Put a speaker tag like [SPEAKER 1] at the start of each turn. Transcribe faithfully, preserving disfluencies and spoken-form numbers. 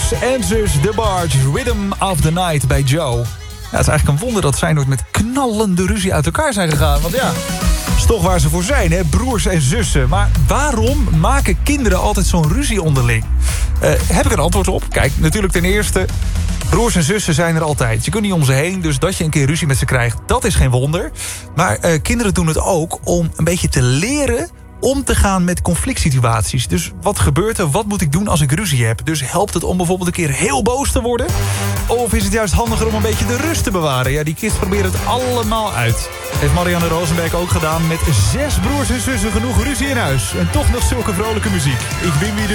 [SPEAKER 1] Broers en zus The Barge, Rhythm of the Night bij Joe. Ja, het is eigenlijk een wonder dat zij nooit met knallende ruzie uit elkaar zijn gegaan. Want ja, dat is toch waar ze voor zijn, hè? Broers en zussen. Maar waarom maken kinderen altijd zo'n ruzie onderling? Uh, heb ik een antwoord op? Kijk, natuurlijk ten eerste, broers en zussen zijn er altijd. Je kunt niet om ze heen, dus dat je een keer ruzie met ze krijgt, dat is geen wonder. Maar uh, kinderen doen het ook om een beetje te leren om te gaan met conflict situaties. Dus wat gebeurt er? Wat moet ik doen als ik ruzie heb? Dus helpt het om bijvoorbeeld een keer heel boos te worden? Of is het juist handiger om een beetje de rust te bewaren? Ja, die kids proberen het allemaal uit. Heeft Marianne Rosenberg ook gedaan met zes broers en zussen genoeg ruzie in huis. En toch nog zulke vrolijke muziek. Ik ben wie de